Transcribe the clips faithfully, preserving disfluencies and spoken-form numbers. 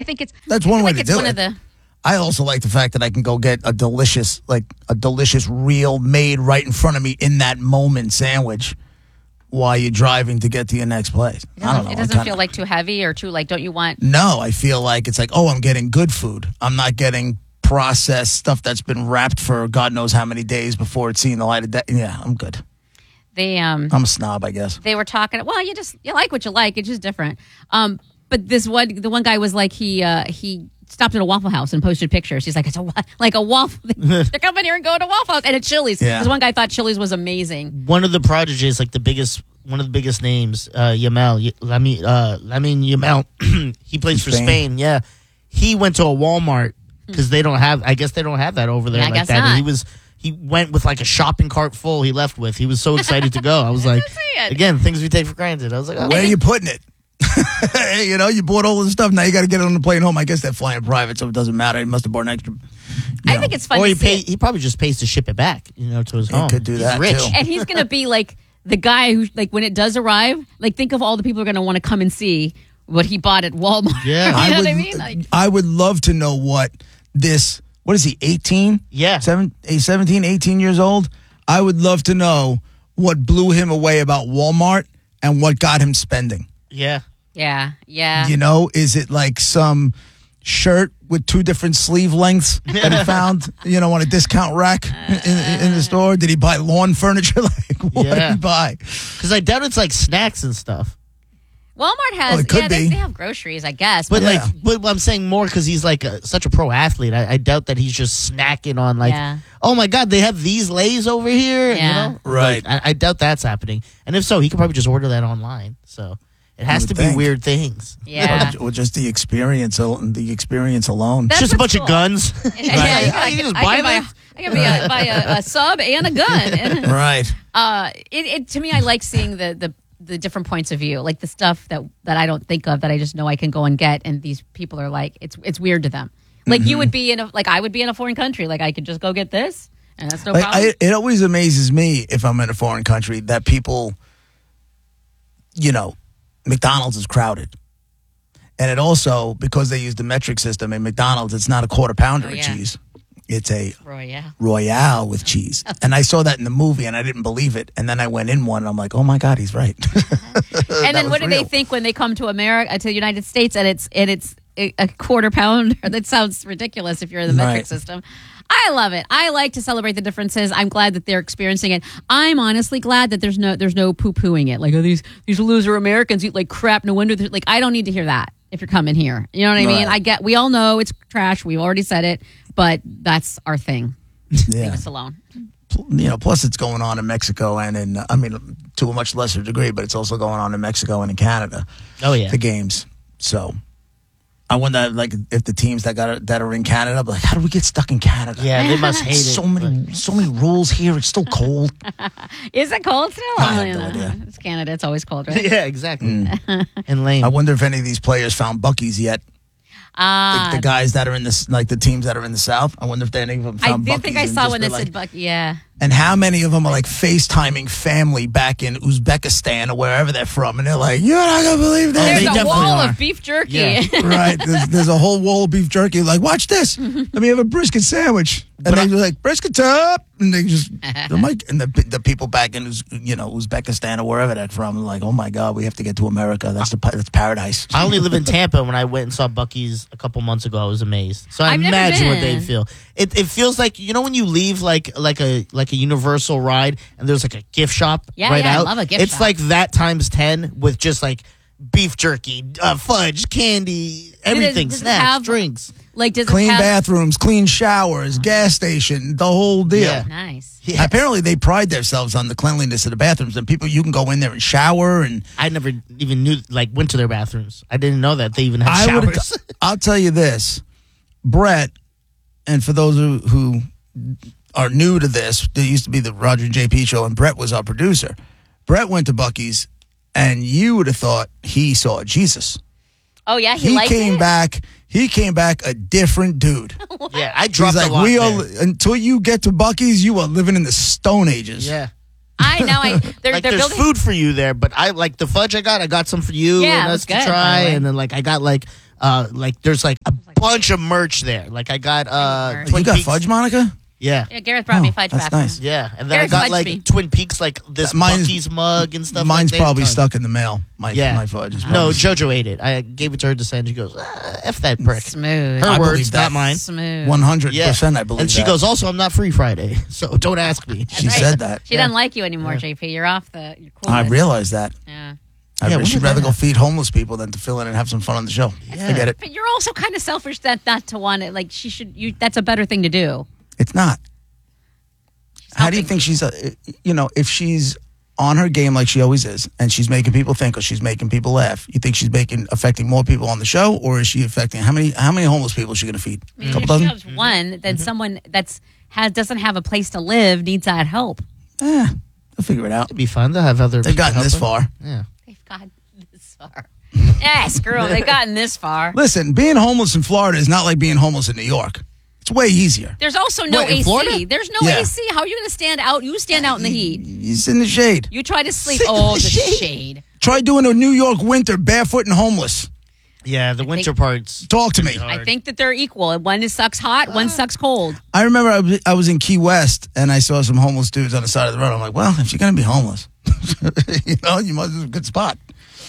think it's That's I one feel way like to it's do one it. Of the, I also like the fact that I can go get a delicious, like a delicious, real, made right in front of me in that moment sandwich while you're driving to get to your next place. It I don't doesn't, know. it I doesn't kinda- feel like too heavy or too like. Don't you want? No, I feel like it's like, oh, I'm getting good food. I'm not getting processed stuff that's been wrapped for God knows how many days before it's seen the light of day. Yeah, I'm good. They um I'm a snob, I guess. they were talking. Well, you just you like what you like. It's just different. Um, but this one, the one guy was like he uh he. stopped at a Waffle House and posted pictures. He's like, it's a wa- like a waffle. They're coming here and going to Waffle House and at Chili's. Yeah. This one guy thought Chili's was amazing. One of the prodigies, like the biggest, one of the biggest names, uh, Yamal. Y- I mean, uh, I mean Yamal. He plays for Spain. Spain. Yeah, he went to a Walmart because they don't have. I guess they don't have that over there Yeah, I like guess that. not. And he was. He went with like a shopping cart full. He left with. He was so excited to go. I was like, it. again, things we take for granted. I was like, oh. Where are you putting it? You know, you bought all this stuff. Now you got to get it on the plane home. I guess they're flying private, so it doesn't matter. He must have bought an extra. you I know. think it's fun Or to he see pay. it. He probably just pays to ship it back. You know, to his He home. could do He's that, rich. too. And he's going to be like the guy who, like, when it does arrive, like, think of all the people who are going to want to come and see what he bought at Walmart. Yeah. you know I what would, I mean? Like, I would love to know what this, what is he, eighteen? Yeah. Seven, eh, seventeen, eighteen years old? I would love to know what blew him away about Walmart and what got him spending. Yeah. yeah, yeah. You know, is it like some shirt with two different sleeve lengths that he found, you know, on a discount rack in, in the store? Did he buy lawn furniture? Like, what did Yeah. he buy? Because I doubt it's like snacks and stuff. Walmart has, Well, it could yeah, they, be. they have groceries, I guess. But Yeah. like, but I'm saying more because he's like a, such a pro athlete. I, I doubt that he's just snacking on like, Yeah. oh my god, they have these Lays over here. Yeah. You know, Right. Like, I, I doubt that's happening. And if so, he could probably just order that online. So it has would to be think. weird things. yeah. Or, or just the experience, al- the experience alone. That's just a what's bunch cool. of guns. Yeah, Right. you Oh, can- you just I buy can buy, them? I can buy, a, buy a, a sub and a gun. Right. uh, it, it to me, I like seeing the the the different points of view, like the stuff that that I don't think of that I just know I can go and get, and these people are like, it's it's weird to them. Like Mm-hmm. you would be in a like I would be in a foreign country, like I could just go get this, and that's no Like, problem. I, it always amazes me if I'm in a foreign country that people, you know, McDonald's is crowded. And it also, because they use the metric system in McDonald's, it's not a quarter pounder Oh, of yeah. cheese. It's a Roy, yeah. Royale with cheese. And I saw that in the movie and I didn't believe it. And then I went in one and I'm like, oh my God, he's right. And then was what do they real. think when they come to America, to the United States, and it's and it's a a quarter pounder? That sounds ridiculous if you're in the metric Right. system. I love it. I like to celebrate the differences. I'm glad that they're experiencing it. I'm honestly glad that there's no there's no poo pooing it. Like, oh, these these loser Americans eat like crap. No wonder. they're- Like, I don't need to hear that if you're coming here. You know what I mean? Right. I get. We all know it's trash. We've already said it, but that's our thing. Leave Yeah. us alone. You know, plus it's going on in Mexico and in, I mean, to a much lesser degree, but it's also going on in Mexico and in Canada. Oh yeah. The games. So I wonder, like, if the teams that got that are in Canada, like, how do we get stuck in Canada? Yeah, they must hate it. So many, so many rules here. It's still cold. Is it cold still? I have Oh, no yeah. idea. It's Canada. It's always cold, right? Yeah, exactly. And lame. I wonder if any of these players found Buc-ee's yet. Ah, The, the guys that are in this, like the teams that are in the South. I wonder if any of them I found did Buc-ee's think I and saw just one be that like- said Buck. Yeah. And how many of them are like FaceTiming family back in Uzbekistan or wherever they're from, and they're like, "You're not gonna believe they There's this." a definitely wall are. of beef jerky. Yeah. Right? There's, there's a whole wall of beef jerky. Like, watch this. Let me have a brisket sandwich. And But they're I- like, brisket top. And they just, I'm like, and the the people back in, Uz- you know, Uzbekistan or wherever they're from, are like, oh my God, we have to get to America. That's the pa- that's paradise. I only live in Tampa. When I went and saw Buc-ee's a couple months ago, I was amazed. So I I've never imagine what been. they feel. It it feels like, you know, when you leave like like a like a Universal ride and there's like a gift shop Yeah, right yeah, I out. love a gift it's shop. like that times ten with just like beef jerky, uh, fudge, candy, everything, does it snacks, have- drinks. Like, does Clean it have... bathrooms, clean showers, gas station, the whole deal. Yeah. Nice. Yeah. Apparently, they pride themselves on the cleanliness of the bathrooms, and people, you can go in there and shower. And I never even knew like went to their bathrooms. I didn't know that they even had I would, showers. I'll tell you this, Brett, and for those who, who are new to this, there used to be the Roger and J P show, and Brett was our producer. Brett went to Buc-ee's, and you would have thought he saw Jesus. Oh, yeah? He, He liked came it? back. He came back a different dude. Yeah, I He's dropped like, a lot we there. are until you get to Buc-ee's, you are living in the Stone Ages. Yeah. I know. I, they're, Like they're there's building... food for you there, but I like the fudge I got. I got some for you Yeah, and it us was to good, by try, the way. and then like I got like uh like there's like bunch of merch there. Like I got uh, merch. Twin You got Peaks. fudge, Monica? Yeah. Yeah, Gareth brought me Oh, fudge that's back. nice. Yeah, and then Gareth I got fudged like me. Twin Peaks, like this Mine's- Buc-ee's mug and stuff. Mine's like, they have probably tons. stuck in the mail. My, Yeah, my fudge is no, probably- JoJo ate it. I gave it to her to send. She goes, ah, "F that prick." Smooth. Her I believe words, that. not mine. Smooth. one hundred Yeah, percent I believe And she that. goes, "Also, I'm not free Friday, so don't ask me." She Right. said that. She doesn't like you anymore, J P. You're off the. You're cool. I realize that. Yeah. I Yeah, when she'd did rather that go feed homeless people than to fill in and have some fun on the show. I get it. But you're also kind of selfish that not to want it. Like she should. You. That's a better thing to do. It's not. How do you helping think she's, uh, you know, if she's on her game like she always is, and she's making people think or she's making people laugh, you think she's making affecting more people on the show, or is she affecting how many how many homeless people is she going to feed? I mean, A couple if dozen? she has one, then someone that's has doesn't have a place to live needs that help. Eh, they'll figure it out. It'd be fun to have other. They've people gotten help this them. far. Yeah. They've gotten this far. Yeah, screw 'em. They've gotten this far. Listen, being homeless in Florida is not like being homeless in New York. It's way easier. There's also no What, in A C. Florida? There's no Yeah. A C. How are you going to stand out? You stand out in the heat. He's in the shade. You try to sleep. Sit in Oh, the the shade. shade. Try doing a New York winter barefoot and homeless. Yeah, the winter think- parts. Talk to me. I think that they're equal. One is sucks hot, one sucks cold. I remember I was, I was in Key West and I saw some homeless dudes on the side of the road. I'm like, well, if you're going to be homeless, you know, you must have a good spot.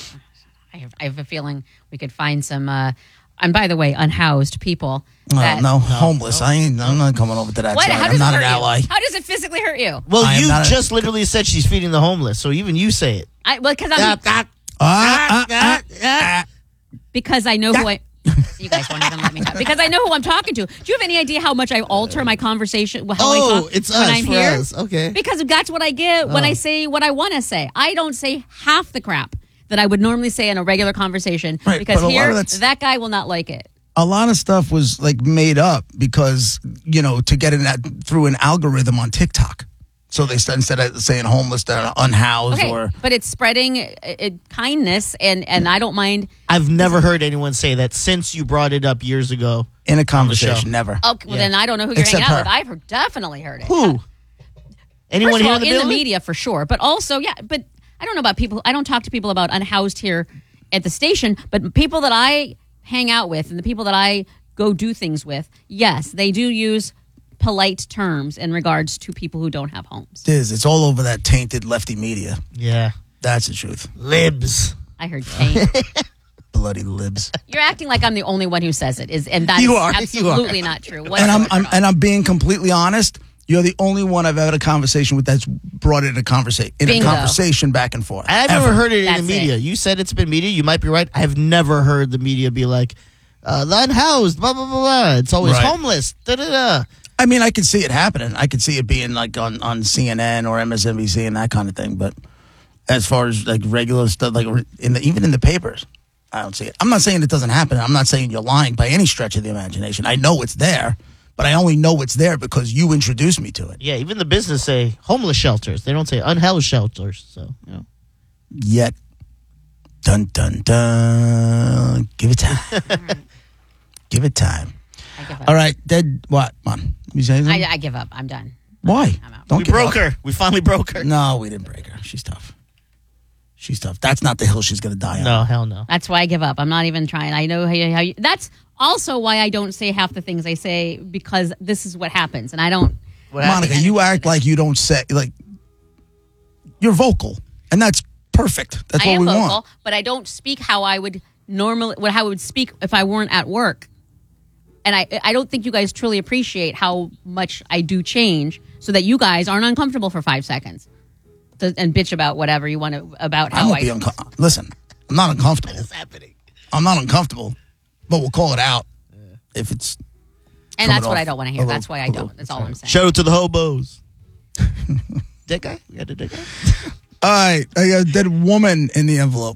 I have, I have a feeling we could find some. Uh, and by the way, unhoused people. Well, that- no, homeless. I ain't. I'm not coming over to that What? side. How I'm does not it an hurt ally. you? How does it physically hurt you? Well, I am you not a- just literally said she's feeding the homeless, so even you say it. I well, because I'm Ah, ah, Ah, ah, ah, ah. because I know who I. You guys won't even let me talk. Because I know who I'm talking to. Do you have any idea how much I alter my conversation? How I Oh, talk it's when us I'm for here? us. Okay. Because that's what I get when Oh. I say what I want to say. I don't say half the crap that I would normally say in a regular conversation. Right, because but a lot here, of that's- that guy will not like it. A lot of stuff was like made up because you know to get in that through an algorithm on TikTok. So they st- instead of saying homeless, they're unhoused Okay, or but it's spreading uh, uh, kindness, and and I don't mind. I've never heard anyone say that since you brought it up years ago. in a show. conversation. Never. Okay, well, Yeah. then I don't know who you're Except hanging out her. with. I've heard, definitely heard it. Who? Anyone First of here all, in the in the building? media for sure, but also yeah. But I don't know about people. I don't talk to people about unhoused here at the station. But people that I hang out with and the people that I go do things with, yes, they do use polite terms in regards to people who don't have homes. It is. It's all over that tainted lefty media. Yeah. That's the truth. Libs. I heard taint. Bloody libs. You're acting like I'm the only one who says it, is and that's You are, you absolutely are. not true. And I'm, whatsoever. I'm and I'm being completely honest. You're the only one I've ever had a conversation with that's brought it in a conversation in a Bingo. conversation back and forth. I've Ever. never heard it in That's the media. it. You said it's been media. You might be right. I have never heard the media be like, uh, the unhoused, blah, blah, blah, blah. It's always Right. homeless. Da, da, da. I mean, I could see it happening. I could see it being like on, on C N N or M S N B C and that kind of thing. But as far as like regular stuff, like in the, even in the papers, I don't see it. I'm not saying it doesn't happen. I'm not saying you're lying by any stretch of the imagination. I know it's there, but I only know it's there because you introduced me to it. Yeah, even the business say homeless shelters. They don't say unhoused shelters. So, you know. Yet, dun dun dun. Give it time. Give it time. I give up. All right, dead. What? Come on. You say something? I, I give up. I'm done. Why? I'm out. Don't we give broke up. her. We finally broke her. No, we didn't break her. She's tough. She's tough. That's not the hill she's going to die on. No, hell no. That's why I give up. I'm not even trying. I know how you, how you. That's also why I don't say half the things I say because this is what happens, and I don't. What Monica, happened? you act like you don't say like you're vocal, and that's perfect. That's I what am we vocal, want. but I don't speak how I would normally, what how I would speak if I weren't at work. And I, I don't think you guys truly appreciate how much I do change, so that you guys aren't uncomfortable for five seconds, to, and bitch about whatever you want to about I how won't I. be uncomfortable. Listen, I'm not uncomfortable. What's happening? I'm not uncomfortable, but we'll call it out if it's. and coming that's what off I don't want to a hear. little- That's why I a don't. little- That's all I'm saying. Shout out to the hobos. Dead guy? We got a dead guy? All right, I got a dead woman in the envelope.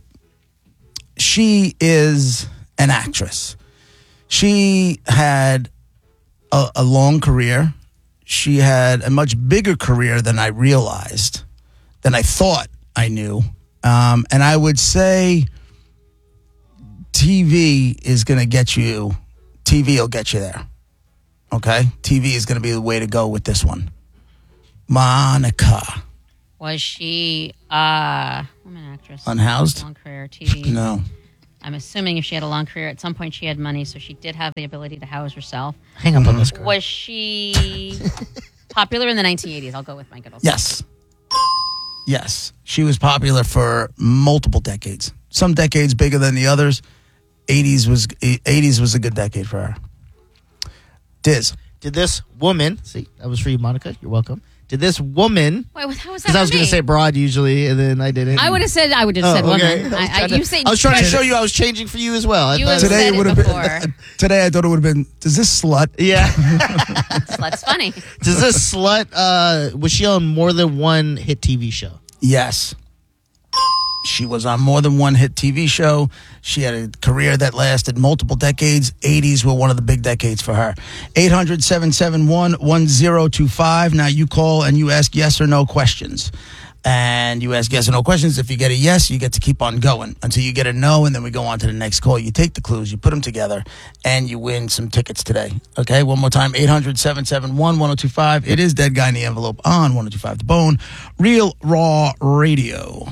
She is an actress. She had a, a long career. She had a much bigger career than I realized, than I thought I knew. Um, and I would say T V is going to get you, T V will get you there. Okay? T V is going to be the way to go with this one. Monica. Was she uh, I'm an actress? Unhoused? Long career, T V. No. I'm assuming if she had a long career, at some point she had money, so she did have the ability to house herself. Hang up on this girl. Was she popular in the nineteen eighties? I'll go with my good old Yes. Yes. She was popular for multiple decades. Some decades bigger than the others. eighties was eighties was a good decade for her. Diz. Did this woman, see, that was for you, Monica. You're welcome. Did this woman, Wait, how was that? because I was going to say broad usually, and then I didn't. I would have said I would have Oh, said okay. woman. I was, I, I, trying to, you say I was trying to show you I was changing for you as well. I You thought- have Today said it would it have before. been. Today I thought it would have been. Does this slut? yeah. That's funny. Does this slut, uh, was she on more than one hit T V show? Yes. She was on more than one hit T V show. She had a career that lasted multiple decades. eighties were one of the big decades for her. eight hundred, seven seven one, one zero two five. Now you call and you ask yes or no questions. And you ask yes or no questions. If you get a yes, you get to keep on going until you get a no, and then we go on to the next call. You take the clues, you put them together, and you win some tickets today. Okay, one more time, eight hundred, seven seven one, one zero two five. It is Dead Guy in the Envelope on one oh two five The Bone. Real Raw Radio.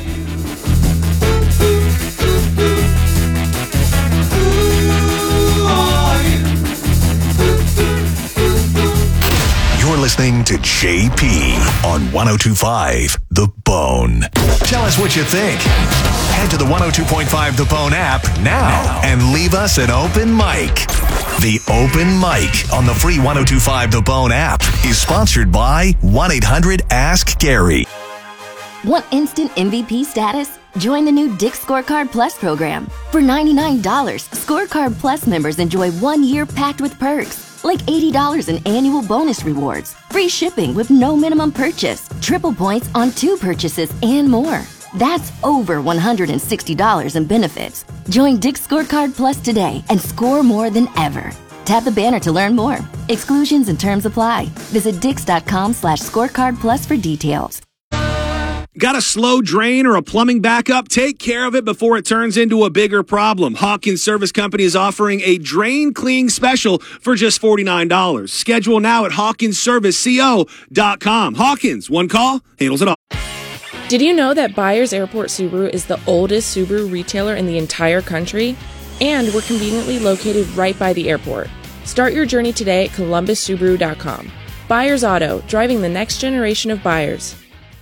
You're listening to J P on one oh two point five The Bone. Tell us what you think. Head to the one oh two point five The Bone app now and leave us an open mic. The Open Mic on the free one oh two point five The Bone app is sponsored by one eight hundred ask Gary. Want instant M V P status? Join the new Dick's Scorecard Plus program. For ninety-nine dollars, Scorecard Plus members enjoy one year packed with perks, like eighty dollars in annual bonus rewards, free shipping with no minimum purchase, triple points on two purchases, and more. That's over one hundred sixty dollars in benefits. Join Dick's Scorecard Plus today and score more than ever. Tap the banner to learn more. Exclusions and terms apply. Visit dix.com slash scorecard plus for details. Got a slow drain or a plumbing backup? Take care of it before it turns into a bigger problem. Hawkins Service Company is offering a drain cleaning special for just forty-nine dollars. Schedule now at hawkins service co dot com. Hawkins, one call, handles it all. Did you know that Byers Airport Subaru is the oldest Subaru retailer in the entire country? And we're conveniently located right by the airport. Start your journey today at columbus subaru dot com. Byers Auto, driving the next generation of buyers.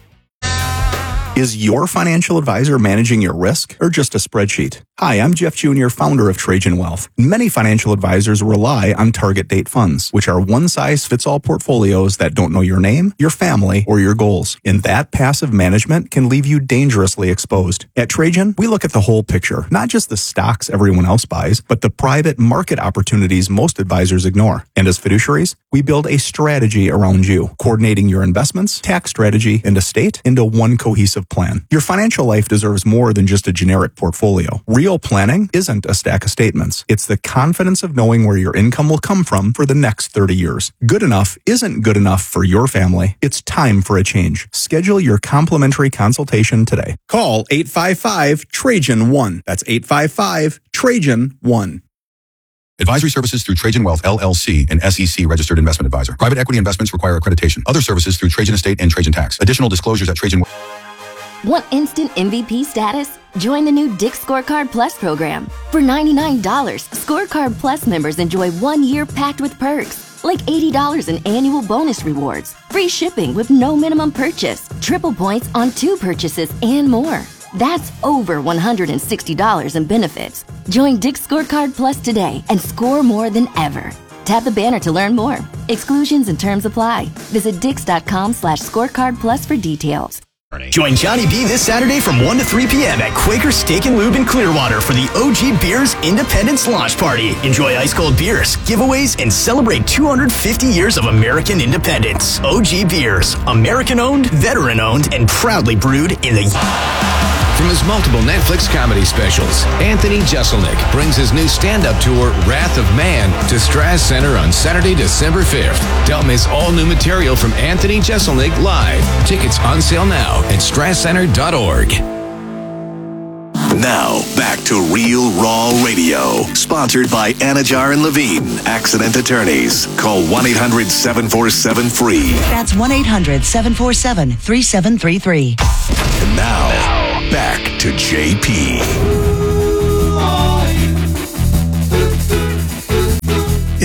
Is your financial advisor managing your risk or just a spreadsheet? Hi, I'm Jeff Junior, founder of Trajan Wealth. Many financial advisors rely on target date funds, which are one-size-fits-all portfolios that don't know your name, your family, or your goals. And that passive management can leave you dangerously exposed. At Trajan, we look at the whole picture, not just the stocks everyone else buys, but the private market opportunities most advisors ignore. And as fiduciaries, we build a strategy around you, coordinating your investments, tax strategy, and estate into one cohesive plan. Your financial life deserves more than just a generic portfolio. Real planning isn't a stack of statements. It's the confidence of knowing where your income will come from for the next thirty years. Good enough isn't good enough for your family. It's time for a change. Schedule your complimentary consultation today. Call eight five five Trajan one. That's eight five five Trajan one. Advisory services through Trajan Wealth, L L C, an S E C registered investment advisor. Private equity investments require accreditation. Other services through Trajan Estate and Trajan Tax. Additional disclosures at Trajan. Want instant M V P status? Join the new Dick's Scorecard Plus program. For ninety-nine dollars, Scorecard Plus members enjoy one year packed with perks, like eighty dollars in annual bonus rewards, free shipping with no minimum purchase, triple points on two purchases, and more. That's over one hundred sixty dollars in benefits. Join Dick's Scorecard Plus today and score more than ever. Tap the banner to learn more. Exclusions and terms apply. Visit dix.com slash scorecard plus for details. Join Johnny B this Saturday from one to three p.m. at Quaker Steak and Lube in Clearwater for the O G Beers Independence Launch Party. Enjoy ice-cold beers, giveaways, and celebrate two hundred fifty years of American independence. O G Beers, American-owned, veteran-owned, and proudly brewed in the... From his multiple Netflix comedy specials, Anthony Jeselnik brings his new stand-up tour, Wrath of Man, to Strass Center on Saturday, December fifth. Don't miss all new material from Anthony Jeselnik live. Tickets on sale now at strass center dot org. Now, back to Real Raw Radio, sponsored by Anajar and Levine, Accident Attorneys. Call one eight hundred seven four seven free. That's one eight hundred seven four seven three seven three three. And now, back to J P.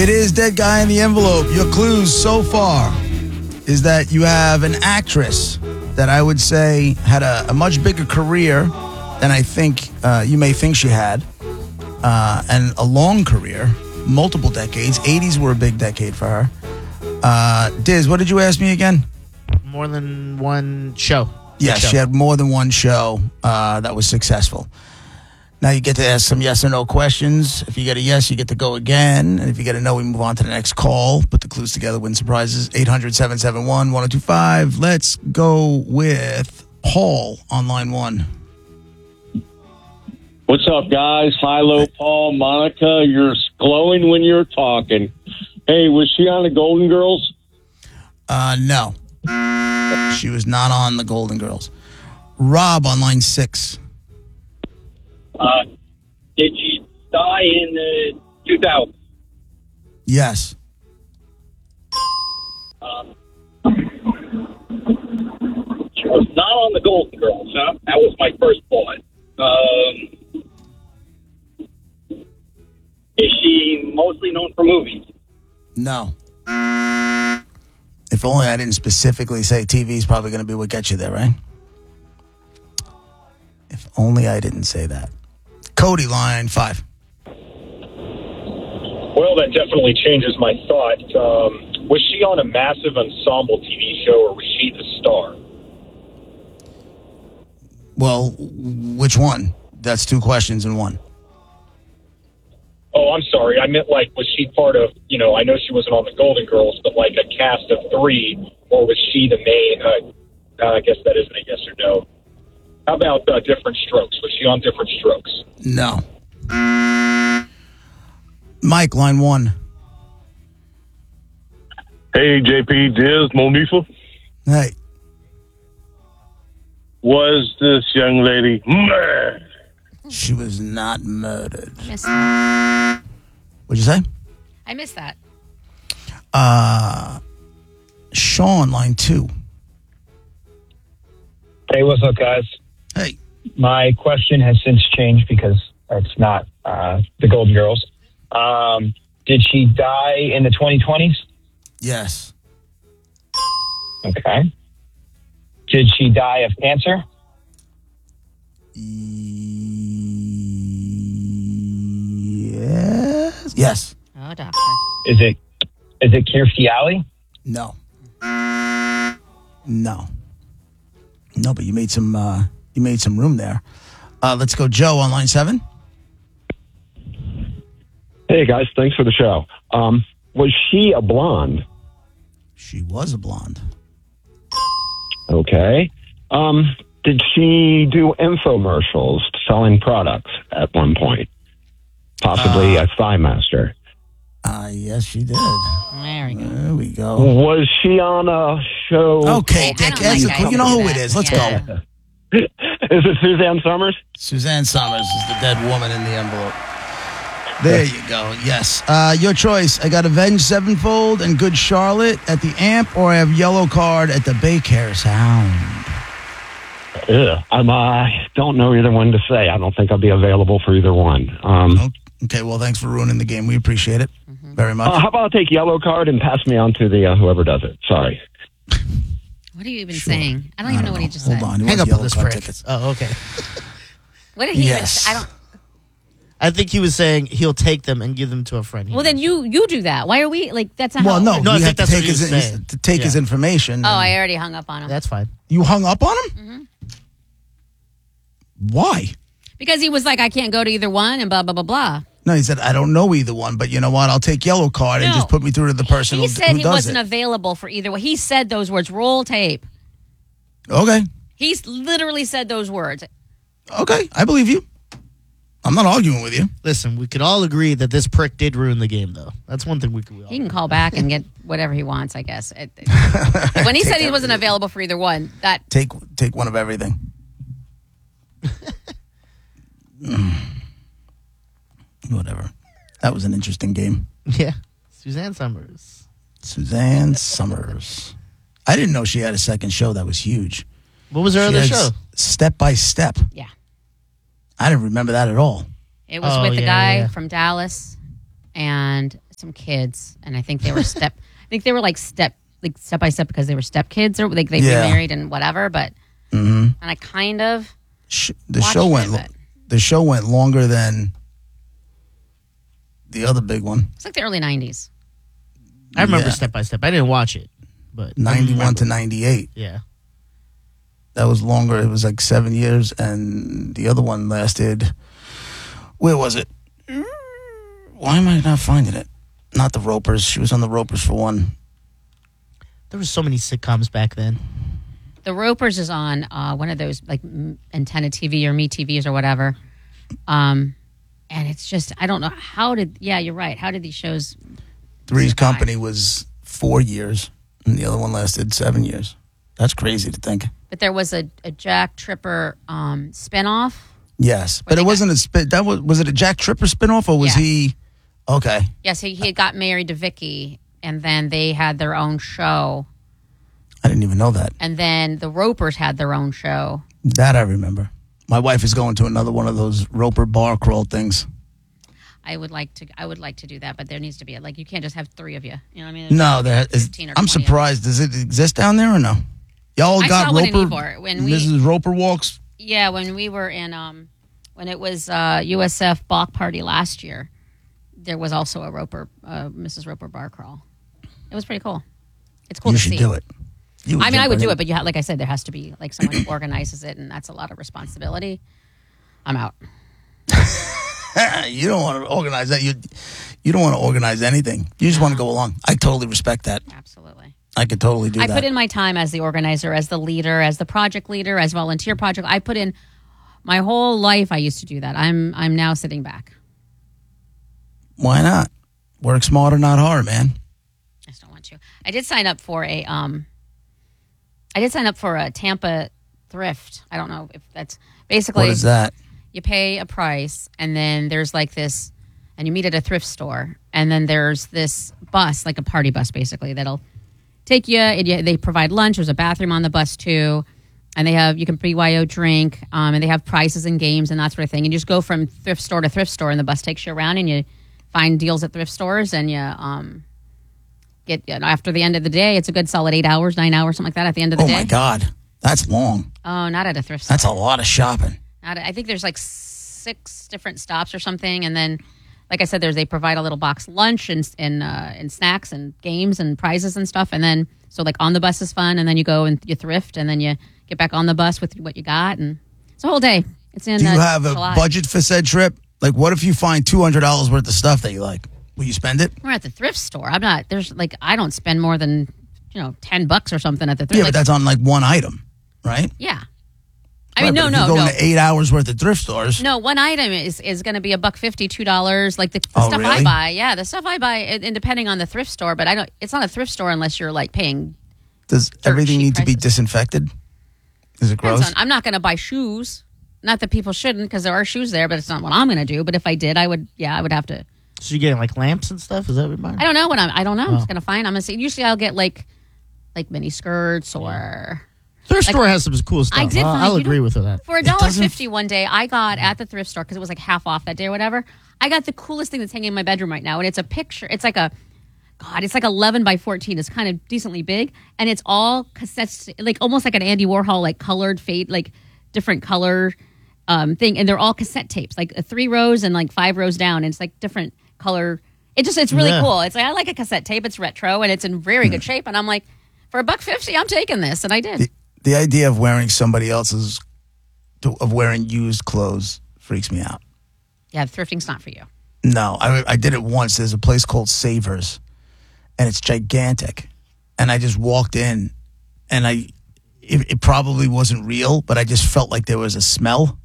It is Dead Guy in the Envelope. Your clues so far is that you have an actress that I would say had a, a much bigger career than I think uh, you may think she had, uh, and a long career, multiple decades. eighties were a big decade for her. Uh, Diz, what did you ask me again? More than one show. Yes, show. she had more than one show uh, that was successful. Now you get to ask some yes or no questions. If you get a yes, you get to go again. And if you get a no, we move on to the next call. Put the clues together, win surprises. eight hundred, seven seven one, one oh two five. Let's go with Paul on line one. What's up, guys? Hilo, Paul, Monica. You're glowing when you're talking. Hey, was she on the Golden Girls? Uh, no. She was not on the Golden Girls. Rob on line six. Uh, did she die in the two thousands? Yes. Um, she was not on the Golden Girls, huh? That was my first thought. Um, is she mostly known for movies? No. If only I didn't specifically say T V is probably going to be what gets you there, right? If only I didn't say that. Cody, line five. Well, that definitely changes my thought. Um, was she on a massive ensemble T V show, or was she the star? Well, which one? That's two questions in one. Oh, I'm sorry. I meant, like, was she part of, you know, I know she wasn't on the Golden Girls, but like a cast of three, or was she the main, uh, uh, I guess that isn't a yes or no. How about uh, Different Strokes? Was she on Different Strokes? No. Mike, line one. Hey, J P, Diz, Monifa. Hey. Was this young lady murdered? She was not murdered. I missed that. What'd you say? I missed that. Uh, Sean, line two. Hey, what's up, guys? Hey. My question has since changed because it's not uh, the Golden Girls. Um, did she die in the twenty twenties? Yes. Okay. Did she die of cancer? Yes. Yes. Oh, doctor. Is it is it Kirstie Alley? No. No. No, but you made some uh, you made some room there. Uh, let's go, Joe, on line seven. Hey, guys. Thanks for the show. Um, was she a blonde? She was a blonde. Okay. Um, did she do infomercials selling products at one point? Possibly Uh, a Thigh Master. Uh, yes, she did. There we go. There we go. Was she on a show? Okay, Dick. Answer, you know who it is. Let's Yeah. go. Is it Suzanne Summers? Suzanne Summers is the dead woman in the envelope. There you go. Yes. Uh, your choice. I got Avenged Sevenfold and Good Charlotte at the Amp, or I have Yellow Card at the Baycare Sound. Yeah, I'm, I don't know either one to say. I don't think I'll be available for either one. Um, Okay, well, thanks for ruining the game. We appreciate it very much. uh, how about I take Yellow Card and pass me on to the uh, whoever does it? Sorry. What are you even saying? I don't even know, what he just Hold said. on. He Hang wants up Yellow on this Card prick. tickets. Oh, okay. What did he Yes. even? I don't. I think he was saying he'll take them and give them to a friend. Well, then you you do that. Why are we like? That's not. Well, how, no, No, I we think have to that's what take he his, was his- saying. to take his Yeah. information. Oh, and- I already hung up on him. That's fine. You hung up on him? Mm-hmm. Why? Because he was like, I can't go to either one, and blah blah blah blah. No, he said, I don't know either one, but you know what? I'll take Yellow Card and No. just put me through to the person He who, said who he does wasn't it. available for either one. He said those words. Roll tape. Okay. He's literally said those words. Okay. I believe you. I'm not arguing with you. Listen, we could all agree that this prick did ruin the game, though. That's one thing we could. We all He can call back and get whatever he wants, I guess. It- it- when he said he wasn't available for either one, that Take take one of everything. Mm. Whatever. That was an interesting game. Yeah. Suzanne Summers. Suzanne Summers. I didn't know she had a second show that was huge. What was her She other had show? S- Step by Step. Yeah. I didn't remember that at all. it was Oh, with the yeah, guy yeah. from Dallas and some kids, and I think they were step. I think they were like step, like step by step because they were step kids or like they Yeah. remarried and whatever. But Mm-hmm. and I kind of Sh- the watched show it, went. lo- but The show went longer than the other big one. it's like the early nineties. I remember Yeah. Step by Step. I didn't watch it, but ninety-one to ninety-eight. Yeah. That was longer. It was like seven years, and the other one lasted. Where was it? Why am I not finding it? Not the Ropers. She was on the Ropers for one. There were so many sitcoms back then. The Ropers is on uh, one of those like m- antenna T V or Me T Vs or whatever. Um, and it's just, I don't know. How did, yeah, you're right. How did these shows, Three's Company was four years, and the other one lasted seven years. That's crazy to think. but there was a, a Jack Tripper um, spinoff. Yes, but it wasn't a spin. That was was it a Jack Tripper spinoff or was Yeah. he? Okay, Yes, he, he had got married to Vicky, and then they had their own show. I didn't even know that. And then the Ropers had their own show. That I remember. My wife is going to another one of those Roper bar crawl things. I would like to. I would like to do that, but there needs to be like you can't just have three of you. You know what I mean? No, there is. fifteen or I'm twenty of surprised. Does it exist down there or no? Y'all I got saw one in Roper. Ybor when we- Missus Roper walks. Yeah, when we were in, um, when it was uh, U S F Bach Party last year, there was also a Roper, uh, Missus Roper bar crawl. It was pretty cool. It's cool You to should see. do it. You I mean, I jump would right do in. it, but you ha- like I said, there has to be like someone who organizes it, and that's a lot of responsibility. I'm out. You don't want to organize that. You you don't want to organize anything. You just want to go along. I totally respect that. Absolutely. I could totally do I that. put in my time as the organizer, as the leader, as the project leader, as volunteer project. I put in my whole life. I used to do that. I'm I'm now sitting back. Why not? Work smarter, not hard, man. I did sign up for a um. I did sign up for a Tampa thrift. I don't know if that's basically What is that? You pay a price, and then there's like this, and you meet at a thrift store, and then there's this bus, like a party bus, basically that'll take you. And you they provide lunch. There's a bathroom on the bus too, and they have you can B Y O drink, um, and they have prizes and games and that sort of thing. And you just go from thrift store to thrift store, and the bus takes you around, and you find deals at thrift stores, and you um. Get you know, after the end of the day, it's a good solid eight hours, nine hours, something like that. At the end of the Oh day. my God, that's long. Oh, not at a thrift store. That's a lot of shopping. Not at- I think there's like six different stops or something, and then, like I said, there's they provide a little box lunch and and uh, and snacks and games and prizes and stuff, and then so like on the bus is fun, and then you go and you thrift, and then you get back on the bus with what you got, and it's a whole day. It's in. Do you uh, have a July. budget for said trip? Like, what if you find two hundred dollars worth of stuff that you like? Will you spend it? We're at the thrift store. I'm not. There's like I don't spend more than you know ten bucks or something at the thrift. Yeah, like, but that's on like one item, right? yeah. I Right, mean, no, but if no, you're going no. to eight hours worth of thrift stores. No, one item is, is going to be a buck fifty, two dollars. Like the, the Oh, stuff I really? buy, yeah, the stuff I buy, and, and depending on the thrift store, but I don't. It's not a thrift store unless you're like paying. Does everything need to be disinfected? Is it Depends gross? on- I'm not going to buy shoes. Not that people shouldn't, because there are shoes there, but it's not what I'm going to do. But if I did, I would. Yeah, I would have to. So you're getting like lamps and stuff? Is that what you're buying? I don't know what I'm. I don't know. I'm Oh. just going to find. I'm going to see. Usually, I'll get like, like mini skirts or. Thrift like- store has some cool stuff. I did. I'll, find, I'll you know, agree with that. For a It dollar doesn't- fifty one day, I got at the thrift store because it was like half off that day or whatever. I got the coolest thing that's hanging in my bedroom right now, and it's a picture. It's like a, God, it's like eleven by fourteen. It's kind of decently big, and it's all cassettes, like almost like an Andy Warhol, like colored fade, like different color um, thing, and they're all cassette tapes, like uh, three rows and like five rows down, and it's like different color. It just it's really Yeah. cool. It's like I like a cassette tape. It's retro and it's in very good shape, and I'm like, for a buck fifty, I'm taking this, and I did. The idea of wearing somebody else's, of wearing used clothes freaks me out. Yeah, thrifting's not for you. No, I, I did it once. There's a place called Savers, and it's gigantic. And I just walked in, and I, it, it probably wasn't real, but I just felt like there was a smell.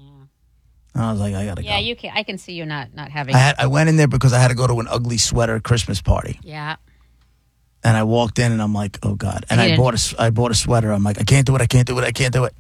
And I was like, I gotta Yeah, go. you can. I can see you not not having. I had I went in there because I had to go to an ugly sweater Christmas party, yeah. and I walked in, and I'm like, oh God! And You I need bought a s- I bought a sweater. I'm like, I can't do it. I can't do it. I can't do it.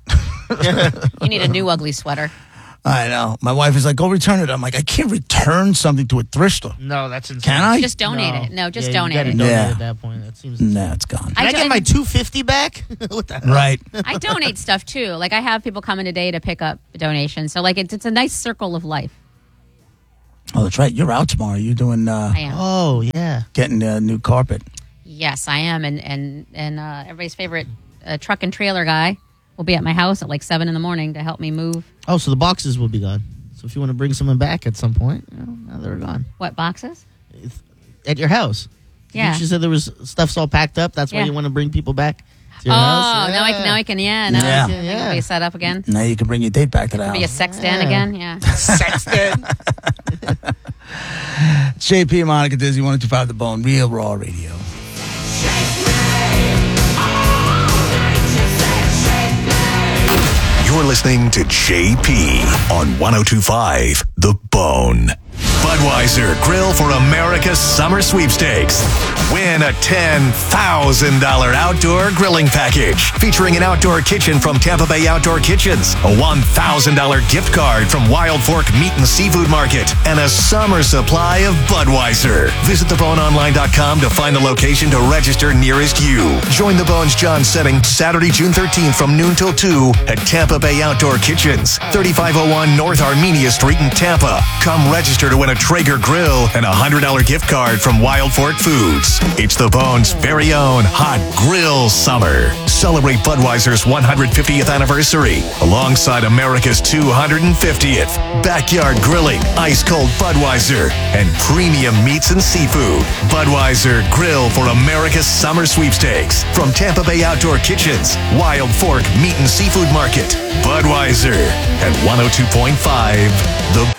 You need a new ugly sweater. I know. My wife is like, go return it. I'm like, I can't return something to a thrift store. No, that's insane. Can I? Just donate it. No, just Yeah, donate you gotta it. donate Yeah. at that point. That seems. No, it's gone. Can I I, get don't- my two fifty back? What the hell? Right. I donate stuff too. Like I have people coming today to pick up donations. So like it's it's a nice circle of life. Oh, that's right. You're out tomorrow. You're doing. Uh, I am. Oh, yeah. Getting a new carpet. Yes, I am. And and and uh, everybody's favorite uh, truck and trailer guy will be at my house at like seven in the morning to help me move. Oh, so the boxes will be gone. So if you want to bring someone back at some point, you know, now they're gone. What boxes? At your house. Yeah. You said there was stuff's all packed up. That's why Yeah. you want to bring people back to Oh, your house. now I can, now I can, yeah, now Yeah. I can yeah. be set up again. Now you can bring your date back to the Be a house. sexton Yeah. again, yeah. Sexton. J P and Monica Dizzy, one oh two five The Bone, Real Raw Radio. You're listening to J P on one oh two point five The Bone. Budweiser Grill for America's Summer Sweepstakes. Win a ten thousand dollars outdoor grilling package featuring an outdoor kitchen from Tampa Bay Outdoor Kitchens, a one thousand dollars gift card from Wild Fork Meat and Seafood Market, and a summer supply of Budweiser. Visit the bone online dot com to find the location to register nearest you. Join the Bones John setting Saturday, June thirteenth from noon till two at Tampa Bay Outdoor Kitchens, thirty-five oh one North Armenia Street in Tampa. Come register to win a Traeger grill and a one hundred dollars gift card from Wild Fork Foods. It's the Bones' very own hot grill summer. Celebrate Budweiser's one hundred fiftieth anniversary alongside America's two hundred fiftieth. Backyard grilling, ice-cold Budweiser, and premium meats and seafood. Budweiser Grill for America's Summer Sweepstakes. From Tampa Bay Outdoor Kitchens, Wild Fork Meat and Seafood Market. Budweiser at one oh two point five The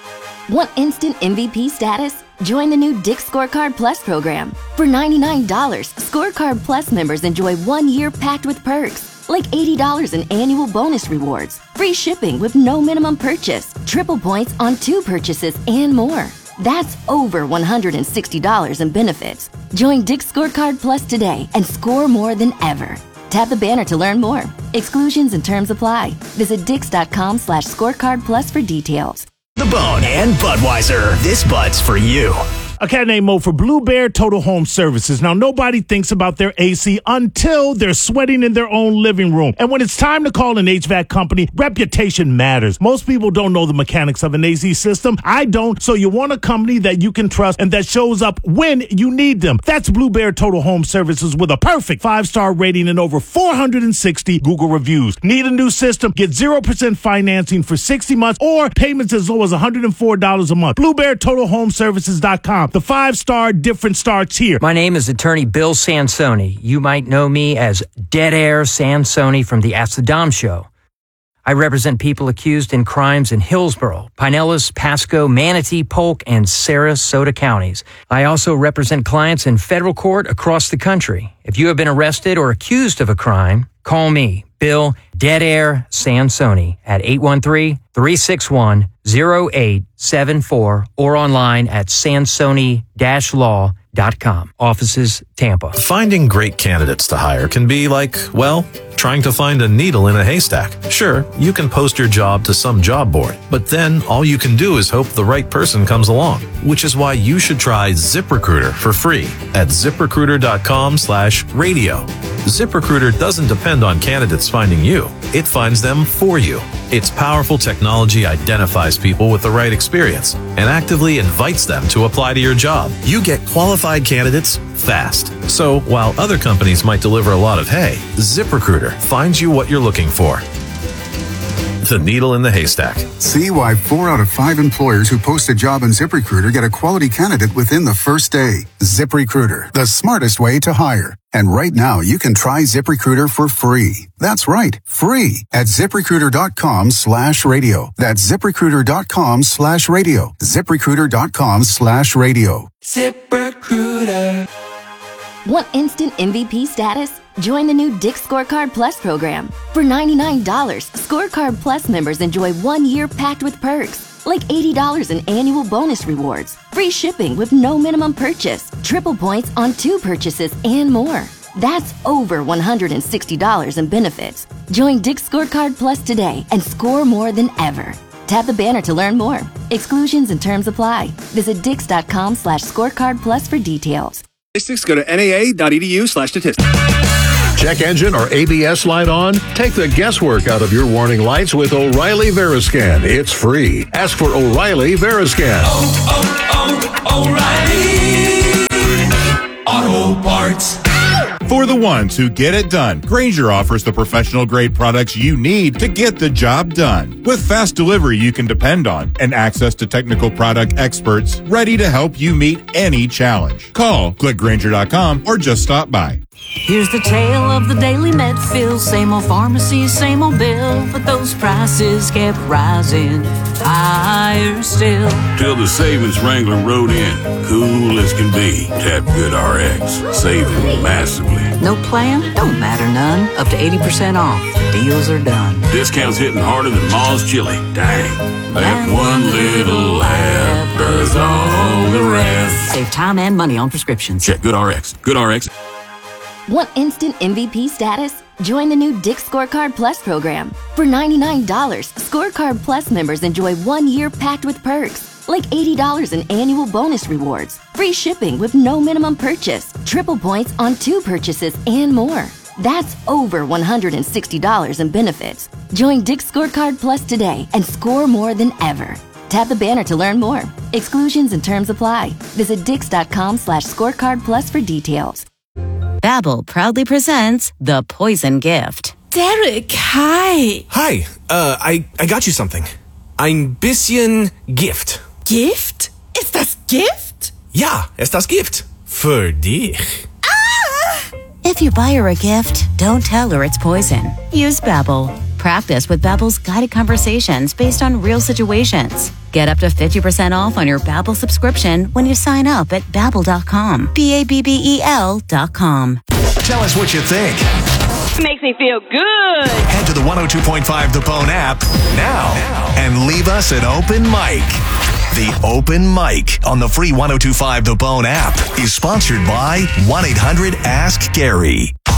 Want instant M V P status? Join the new Dick's Scorecard Plus program. For ninety-nine dollars, Scorecard Plus members enjoy one year packed with perks, like eighty dollars in annual bonus rewards, free shipping with no minimum purchase, triple points on two purchases, and more. That's over one hundred sixty dollars in benefits. Join Dick's Scorecard Plus today and score more than ever. Tap the banner to learn more. Exclusions and terms apply. Visit dix.com slash scorecard plus for details. The Bone and Budweiser. This Bud's for you. A cat named Mo for Blue Bear Total Home Services. Now, nobody thinks about their A C until they're sweating in their own living room. And when it's time to call an H V A C company, reputation matters. Most people don't know the mechanics of an A C system. I don't. So you want a company that you can trust and that shows up when you need them. That's Blue Bear Total Home Services with a perfect five-star rating and over four hundred sixty Google reviews. Need a new system? Get zero percent financing for sixty months or payments as low as one hundred four dollars a month. Blue Bear Total Home Services dot com. The five-star difference starts here. My name is attorney Bill Sansoni. You might know me as Dead Air Sansoni from the Ask the Dom Show. I represent people accused in crimes in Hillsborough, Pinellas, Pasco, Manatee, Polk, and Sarasota counties. I also represent clients in federal court across the country. If you have been arrested or accused of a crime, call me, Bill Dead Air Sansoni, at eight one three, three six one, zero eight seven four or online at sansoni dash law dot com. Offices, Tampa. Finding great candidates to hire can be like, well, trying to find a needle in a haystack. Sure, you can post your job to some job board, but then all you can do is hope the right person comes along, which is why you should try ZipRecruiter for free at ZipRecruiter.com slash radio. ZipRecruiter doesn't depend on candidates finding you. It finds them for you. Its powerful technology identifies people with the right experience and actively invites them to apply to your job. You get qualified candidates fast. So while other companies might deliver a lot of hay, ZipRecruiter finds you what you're looking for. The needle in the haystack. See why four out of five employers who post a job on ZipRecruiter get a quality candidate within the first day. ZipRecruiter, the smartest way to hire. And right now, you can try ZipRecruiter for free. That's right, free at ZipRecruiter.com slash radio. That's ZipRecruiter.com slash radio. ZipRecruiter.com slash radio. ZipRecruiter. Want instant M V P status? Join the new Dick's Scorecard Plus program. For ninety-nine dollars, Scorecard Plus members enjoy one year packed with perks, like eighty dollars in annual bonus rewards, free shipping with no minimum purchase, triple points on two purchases, and more. That's over one hundred sixty dollars in benefits. Join Dick's Scorecard Plus today and score more than ever. Tap the banner to learn more. Exclusions and terms apply. Visit dix.com slash scorecard plus for details. Statistics, go to N A A dot E D U slash statistics. Check engine or A B S light on? Take the guesswork out of your warning lights with O'Reilly Veriscan. It's free. Ask for O'Reilly Veriscan. Oh, oh, oh, O'Reilly Auto Parts. For the ones who get it done, Grainger offers the professional grade products you need to get the job done. With fast delivery you can depend on and access to technical product experts ready to help you meet any challenge. Call, click Grainger dot com, or just stop by. Here's the tale of the daily Medfill. Same old pharmacy, same old bill, but those prices kept rising higher still. Till the savings Wrangler rode in, cool as can be. Tap GoodRx, saving massively. No plan? Don't matter none. Up to eighty percent off. Deals are done. Discounts hitting harder than Ma's chili. Dang. That one little app does all the rest. Save time and money on prescriptions. Check GoodRx. GoodRx. Want instant M V P status? Join the new Dick Scorecard Plus program. For ninety-nine dollars, Scorecard Plus members enjoy one year packed with perks, like eighty dollars in annual bonus rewards, free shipping with no minimum purchase, triple points on two purchases, and more. That's over one hundred sixty dollars in benefits. Join Dick Scorecard Plus today and score more than ever. Tap the banner to learn more. Exclusions and terms apply. Visit dix.com slash scorecard plus for details. Babbel proudly presents The Poison Gift. Derek, hi. Hi, uh, I, I got you something. Ein bisschen Gift. Gift? Ist das Gift? Ja, ist das Gift. Für dich. If you buy her a gift, don't tell her it's poison. Use Babbel. Practice with Babbel's guided conversations based on real situations. Get up to fifty percent off on your Babbel subscription when you sign up at babbel dot com. B A B B E L dot com. Tell us what you think. Makes me feel good. Head to the one oh two point five The Bone app now and leave us an open mic. The Open Mic on the free one oh two point five The Bone app is sponsored by one eight hundred ask Gary.